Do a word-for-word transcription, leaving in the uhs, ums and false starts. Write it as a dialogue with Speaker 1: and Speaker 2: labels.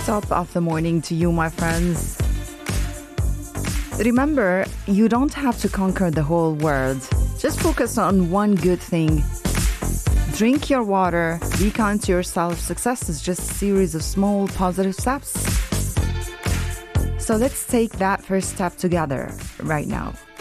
Speaker 1: Top of the morning to you, my friends. Remember, you don't have to conquer the whole world. Just focus on one good thing. Drink your water. Be kind to yourself. Success is just a series of small positive steps. So let's take that first step together right now.